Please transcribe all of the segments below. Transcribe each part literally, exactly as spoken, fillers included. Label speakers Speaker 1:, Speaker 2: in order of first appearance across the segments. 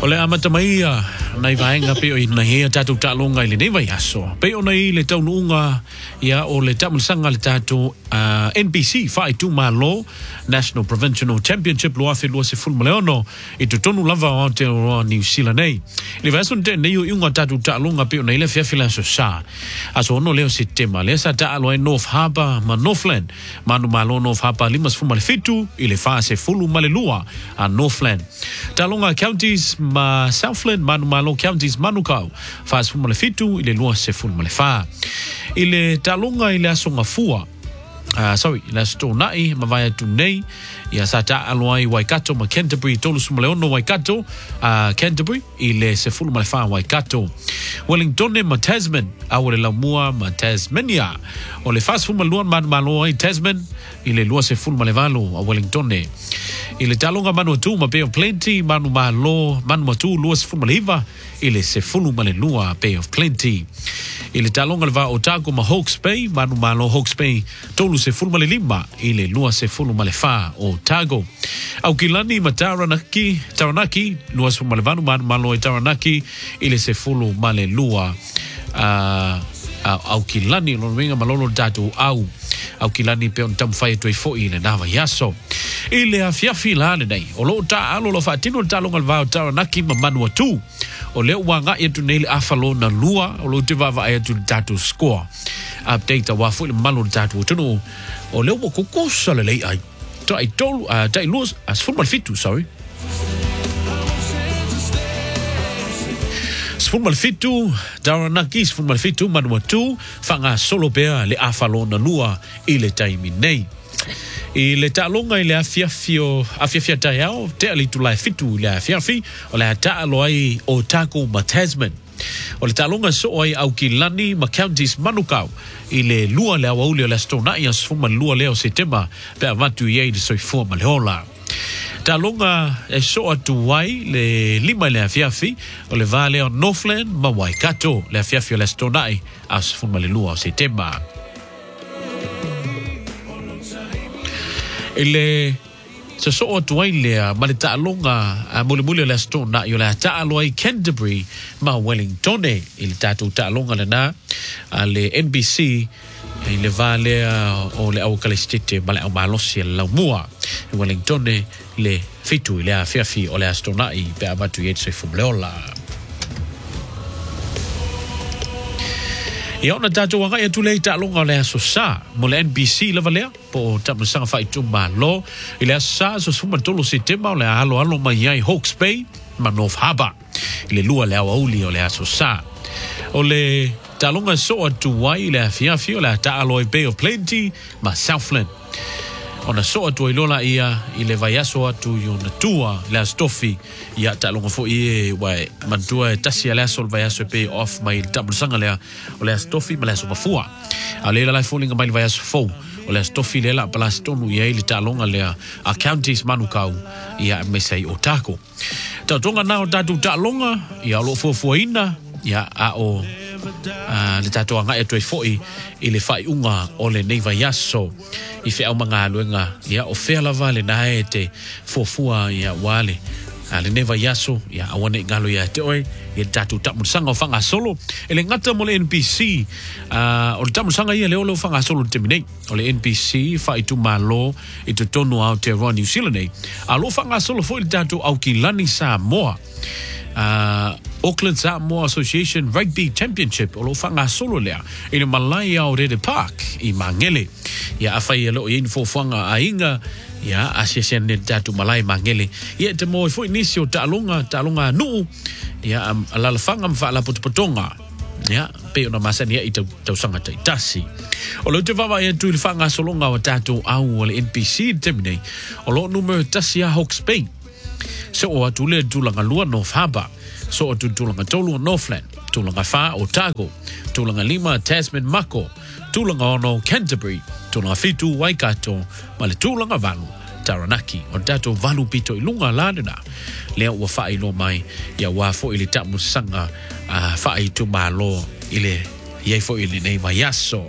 Speaker 1: Ole amata mai nai vaenga pe o ina hea tatu talonga ile nei vai aso. Pe o nei le taununga ia o le tamusanga le tatu uh, N B C fai tu malo National Provincial Championship lo afe lo se full maleono i tu tonu lava o te o New Zealand nei. Ile vai aso te nei o iunga tatu talonga pe o nei le fiafila so sa. Aso ono leo si tema le sa ta alo e North Harbour ma Northland. Manu malo North Harbour limas fu male fitu ile fa se full malelua a Northland. Talonga counties ma Southland manu malo counties manukau fa se full male fitu ile lua se full male fa. Ile talonga ile asonga fua Uh, sorry, la sto nai ma vai tu nei ia sa ta aloi Waikato ma Canterbury tolu sumaleono Waikato uh, Canterbury ile se fulu ma fa Waikato Wellington ma Tasman awole la mua ma Tasmania o le fast fu maluan man maloi Tasman ile lua se fulu ma le valo a Wellington ile talonga manu tu ma Bay of Plenty manu malo manu matu lua se fulu ma liva ile se fulu ma le lua Bay of Plenty ile talonga le va Otago ma Hawke's Bay manu malo Hawke's Bay tolu se fulu male lima ile lua se fulu male fa o Tago au kilani ma Taranaki Taranaki lua se fulu male vanu manu malo e Taranaki ile se fulu male lua uh, uh, au kilani lo winga malolo tatu au au kilani pe on tam fai toi fo ile nava yaso ile afiafi lane nei o lo ta alo lo fa tino ta longa va Taranaki ma manu tu o le wanga e tu nei afalo na lua o lo te va va e tu tatu score update wa fu le malo tatu tunu o le ko ko sala le ai to ai tolu a dai los as football fitu sorry football fitu Taranaki football fitu manu tu fanga solo bea le afalo na lua ile taimi nei i le talonga i le afiafio afiafia taiao te ali tu lai fitu le afiafi o le taalo ai o Tago ma Tasman o le talonga so ai au ki lani ma counties manukau i le lua le awauli o le stona i asfuma lua leo setema pe avatu i ei le soifua ma le ola talonga e so atu wai le lima le afiafi o le vale o Northland ma Waikato le afiafi o le stona i asfuma le lua o setema ele so so atu ai le ma le talonga a mole mole le stona i o le taalo ai Canterbury ma Wellington il tatu talonga le na le N B C i le vale o le au kalestete ma le au malosi la mua Wellington le fitu le afiafi o le astona i pe abatu yetse fumleola ia ona tatu wanga ia tule ta longa le so sa mo le N B C le valea po tamu sanga fai tu malo ile sa so suma tolo sistema le alo alo mai ai Hawke's Bay ma North Harbour ile lua le auli o le so sa o le talonga so atu wai le afiafi o le ta alo Bay of Plenty ma Southland ona so atu ilola ia i le vaiaso atu yo na tua le stofi ia talonga fo i wai mantua tasia le sol vaiaso pay off mai double sanga le o le stofi ma le so mafua a le la falling mai vaiaso fo o le stofi le la plastonu ia i le talonga le a counties manukau ia me sei Otago ta tonga na o tatu talonga ia lo fo fo ina ia a o Uh, le tatu anga e toi foi i le fai unga o le nei vaiaso i fe au manga luenga ia o fea lava le nae te fofua ia wale a le nei vaiaso ia awane ngalo ia te oi i le tatu tamusanga o fanga solo e le ngata mo le N B C uh, o le tamusanga ia le o le fanga solo te minei o le N B C fai tu malo i tu tonu au te roa New Zealand nei a lo fanga solo foi le tatu au ki lani Samoa uh, Auckland Samoa Association Rugby Championship o lo fanga solo lea i le malai au Rede Park i Mangele ia awhai e lo i info fanga a inga ia asia ne tatu malai Mangele ia te mo i fo inisi o talonga talonga nuu ia um, alala fanga mfa la potopotonga ia pe ona masani ia i tau, tau sanga tai tasi o lo te wawa ia tu i fanga solonga o tatu au o le N B C temine o lo numero tasi a Hawke's Bay so o atu le tulanga lua North Harbour so o tulanga tolu o Northland tulanga fa o Tago tulanga lima Tasman Mako tulanga ono Canterbury tulanga fitu Waikato ma le tulanga valu Taranaki o dato valu pito ilunga ladena lea ua fai lo mai ia wafo ili tamu sanga uh, fai tu malo ile iei fo ili nei vaiaso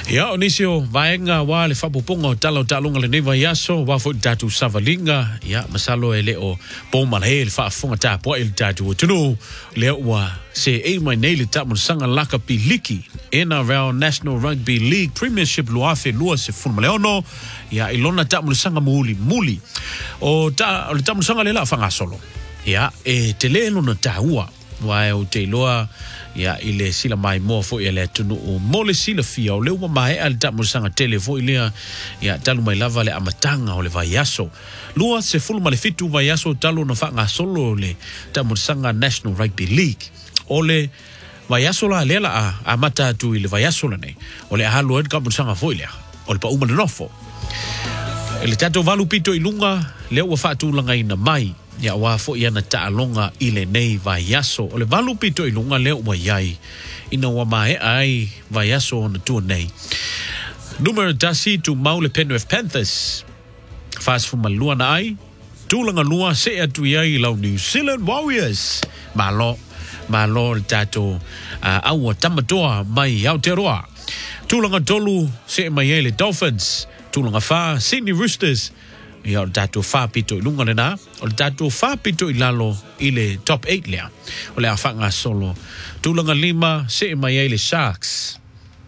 Speaker 1: Ya onisio vaenga wa le fapoponga talo talunga le neva yaso wa fo tatu savalinga ya masalo ele o poma le fa fonga ta po el tatu tunu le wa se e mai nei le tamu sanga laka piliki N R L National Rugby League Premiership luafe lua se fun maleono ya ilona tamu sanga muli muli o ta le tamu sanga le la fanga solo ya e telelo no taua wa o te loa ya ile sila mai mo fo ile tunu o mole sila fia o le wa mai al tamu sanga tele fo ile ya talu mai lava le amatanga o le vaiaso lua se fulu male fitu vaiaso talu no fanga solo le tamu sanga National Rugby League o le vaiaso la lela a amata tu ile vaiaso la nei o le halo ed kamu sanga fo ile o le pa uma le nofo ele tato valu pito ilunga le wa fatu langa ina mai ya wa fo ia na taalonga ile nei vaiaso o le valu pito ilunga le wa yai ina wa mai ai vaiaso na tu nei numero dasi tu maule Penrith Panthers fast from malua na ai tulanga lua se atu yai lau New Zealand Warriors malo malo tato uh, au tamatoa mai Aotearoa tulanga tolu se mai le Dolphins tulanga fa Sydney Roosters ya o tato fa pito ilunga le na o tato fa pito ilalo ile top eight lea o le afanga solo tulanga lima se mai le Sharks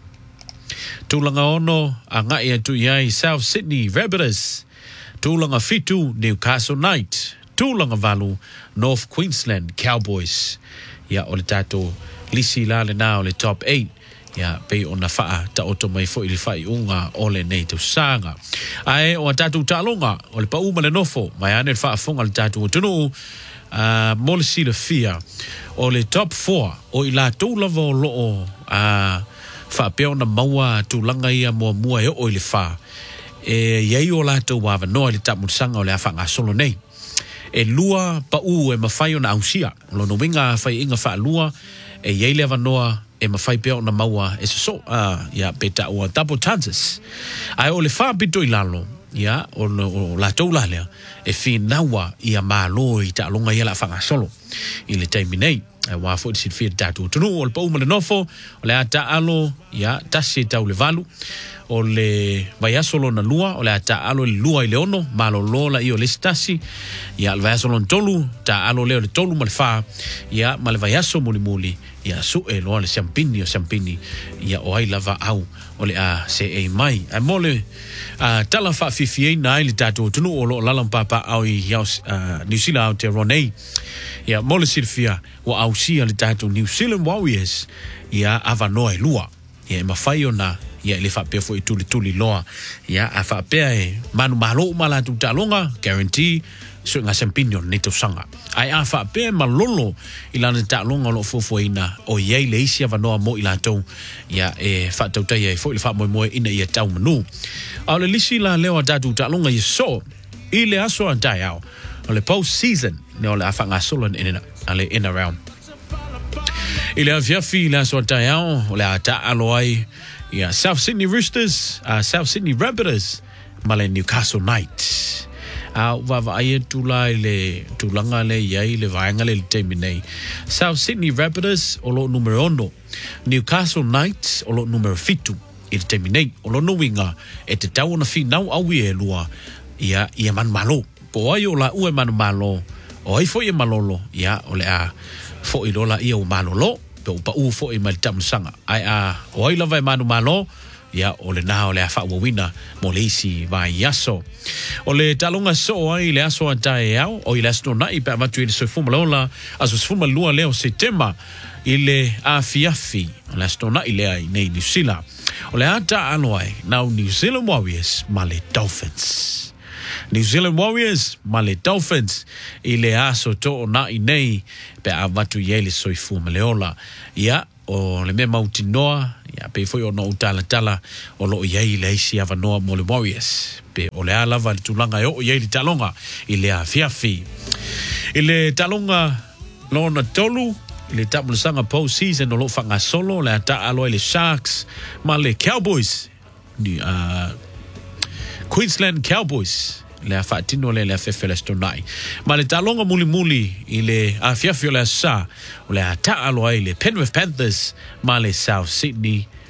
Speaker 1: tulanga ono anga ia tu yai South Sydney Rabbitohs tulanga fitu Newcastle Knights tulanga valu North Queensland Cowboys ya o le tato lisi la le na o le top eight ya pe ona faa ta oto mai fo ili fai unga ole nei tu sanga ai o tatu talonga o le pa uma le nofo mai ane faa fonga le tatu tunu uh, molisi le fia o le top four o ila tu lava o loo uh, faa pe ona maua tu langa ia mua mua e o ili faa e yei o la tu wava noa le tamu sanga o le afa nga solo nei e lua pa u e mawhai o na ausia lo no winga fai inga faa lua e yei le noa e mawhai pia o na maua e so so uh, ya peta o double chances ai o le wha pito i lalo ya o, o la tau lalea e fi nawa i a malo i ta alonga i la whanga solo i le taimi nei e wafo i sit fia tatu tunu o le pa uma le nofo o le a ta alo ya tasi tau le valu o le vaiasolo na lua o le a ta alo le lua i le ono malo lola i o le stasi ya le vaiasolo na tolu ta alo leo le tolu ma le wha ya ma le vaiaso muli muli ya su e loa le champini o champini ya o ai lava au o le a se e mai a mole a tala fa fifi na ile tatu tunu o lo lalam papa au i yaus New Zealand au te ronei ya mole silfia o au si le tatu New Zealand Warriors ya avanoa lua ya mafai ona ya le fa pe fo i tuli tuli loa ya a fa pe e manu malo mala tu talonga guarantee so nga champignon ni to sanga ai a fa pe malolo ilana ta longa lo fofo ina o ye le isia vanoa mo ila to ya e fa to tai fo le fa mo mo ina ia tau manu a le lisi la leo datu ta longa ye so ile aso antai ao le post season ne o le afa nga solo in ale in around ile avia fi la so antai ao le ata aloi ya South Sydney Roosters uh, South Sydney Rabbitohs male Newcastle Knights a vava ai tu la le tu langa le yai le vaanga le terminei South Sydney Rabbitohs o lo numero uno Newcastle Knights o lo numero fitu il terminei o lo no winga e te tau na fi nau au e lua ia ia man malo po ai o la u e man malo o ai fo e malolo ia o le a fo i lola ia o malolo pe o pa u fo e mal tam sanga ai a o ai lava e manu malo ya o le nao le afa wina mo le isi vai yaso o le talonga so ai le aso antai au o ile asto na i pa matu ile so fuma lola aso fuma lua leo setema ile afiafi le asto na ile ai nei New Zealand o le ata aloi now New Zealand Warriors male Dolphins New Zealand Warriors male Dolphins ile aso to na i nei pe avatu yele so fuma leola ya o le me mauti noa ya pe foi o no tala tala o lo yai le isi ava noa mo le Warriors pe o le ala va tulanga o yai talonga ile a fiafi ile talonga lona tolu ile tamu sanga post season o lo fanga solo le ata alo le Sharks ma le Cowboys ni uh, Queensland Cowboys le afatino le le fefele stonai ma le talonga muli muli ile afiafio le sa o le ata alo ai le Penrith Panthers ma le South Sydney